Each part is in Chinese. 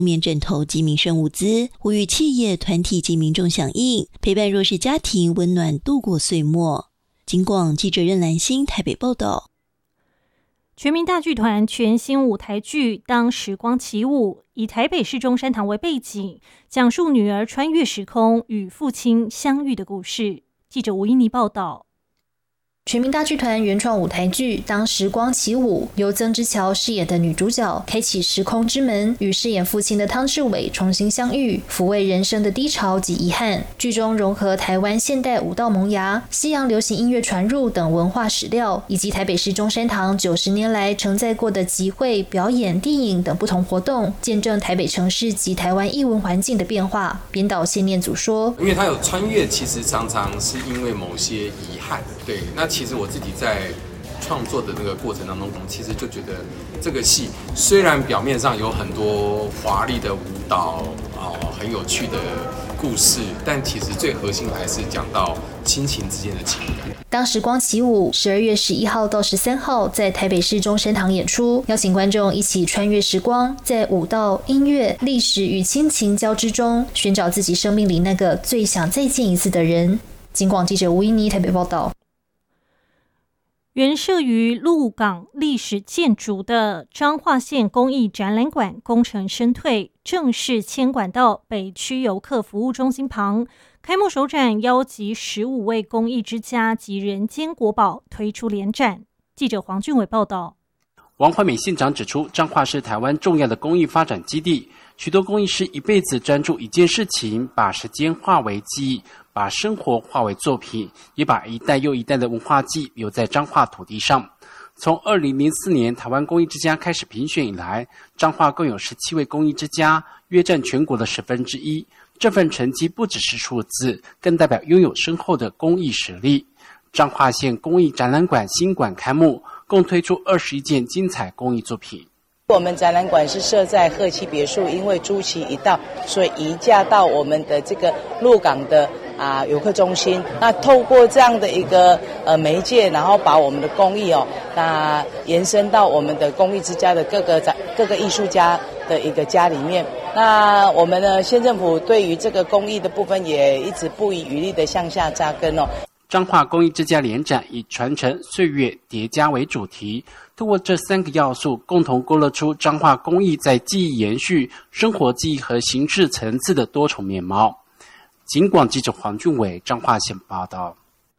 面枕头及民生物资，呼吁企业、团体及民众响应，陪伴弱势家庭，温暖度过岁末。警广记者任兰心台北报道。 全民大剧团全新舞台剧《当时光起舞》，以台北市中山堂为背景，讲述女儿穿越时空与父亲相遇的故事。记者吴依妮报道。 全民大剧团原创舞台剧《当时光起舞》，由曾之乔饰演的女主角开启时空之门，与饰演父亲的汤志伟重新相遇，抚慰人生的低潮及遗憾。剧中融合台湾现代舞蹈萌芽、西洋流行音乐传入等文化史料，以及台北市中山堂90年来承载过的集会、表演、电影等不同活动，见证台北城市及台湾艺文环境的变化。编导谢念祖说：“ 因为他有穿越，其实常常是因为某些遗憾。对，那其实我自己在创作的那个过程当中，其实就觉得这个戏虽然表面上有很多华丽的舞蹈很有趣的故事，但其实最核心还是讲到亲情之间的情感。 当时光起舞12月11号到13号在台北市中山堂演出，邀请观众一起穿越时光，在舞蹈、音乐、历史与亲情交织中，寻找自己生命里那个最想再见一次的人。警广记者吴依妮台北报道。 原设于鹿港历史建筑的彰化县公益展览馆工程身退，正式迁馆到北区游客服务中心旁。开幕首展邀集15位公益之家及人间国宝推出联展。记者黄俊伟报道。 王怀美县长指出，彰化是台湾重要的公益发展基地，许多公益师一辈子专注一件事情，把时间化为记忆，把生活化为作品，也把一代又一代的文化记忆留在彰化土地上。从2004年台湾公益之家开始评选以来，彰化共有17位公益之家，约占全国的1/10。这份成绩不只是数字，更代表拥有深厚的公益实力。彰化县公益展览馆新馆开幕，共推出21件精彩公益作品。 我们展览馆是设在鹤栖别墅，因为朱期一到，所以移驾到我们的这个鹿港的游客中心。那透过这样的一个媒介，然后把我们的公益那延伸到我们的公益之家的各个艺术家的一个家里面。那我们呢，县政府对于这个公益的部分也一直不遗余力的向下扎根彰化公益之家联展以传承、岁月、叠加为主题，透过这3个要素，共同勾勒出彰化公益在记忆延续、生活记忆和形式层次的多重面貌。警广记者黄俊伟彰化县报道。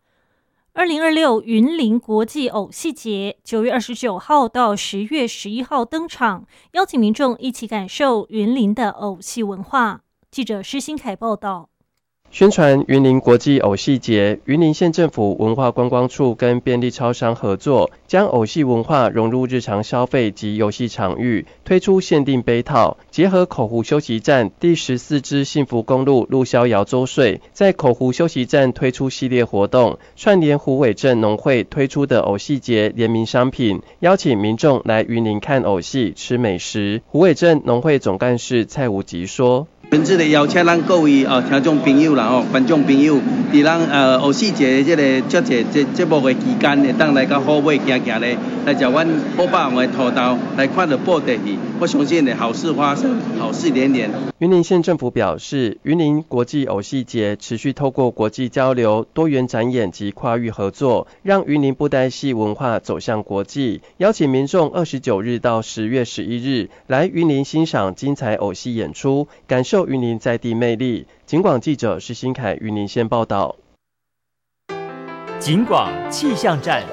2026云林国际偶戏节9月29号到10月11号登场，邀请民众一起感受云林的偶戏文化。记者施新凯报道。 宣传云林国际偶戏节，云林县政府文化观光处跟便利超商合作，将偶戏文化融入日常消费及游戏场域，推出限定杯套，结合口湖休息站第14支幸福公路路逍遥周岁，在口湖休息站推出系列活动，串联虎尾镇农会推出的偶戏节联名商品，邀请民众来云林看偶戏、吃美食。虎尾镇农会总干事蔡武吉说： 本次的邀请咱各位听众朋友啦观众朋友，伫咱偶戏节这个足节节目的期间，会当来到虎尾行行咧，来食阮好霸王的土豆，来看到布袋戏。我相信的好事发生，好事连连。 云林县政府表示，云林国际偶戏节持续透过国际交流、多元展演及跨域合作，让云林布袋戏文化走向国际，邀请民众29日到10月11日来云林欣赏精彩偶戏演出，感受云林在地魅力。警广记者施新凯云林县报道。 警广气象站。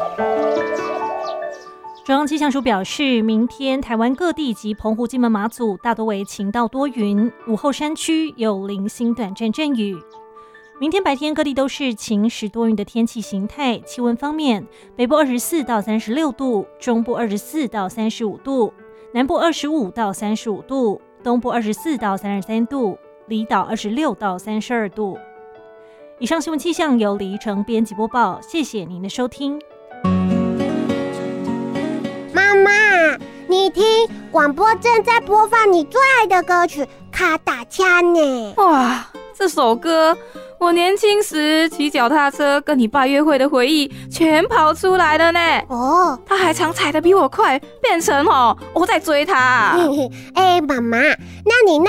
中央气象署表示，明天台湾各地及澎湖、金门、马祖大多为晴到多云，午后山区有零星短暂阵雨。明天白天各地都是晴时多云的天气形态。气温方面，北部24到36度，中部24到35度，南部25到35度，东部24到33度，离岛26到32度。以上新闻气象由李依晨编辑播报，谢谢您的收听。 妈妈，你听， 广播正在播放你最爱的歌曲《卡达恰》呢。 哇，这首歌我年轻时骑脚踏车跟你爸约会的回忆全跑出来了呢。 哦， 他还常踩得比我快，变成我在追他。 妈妈，那你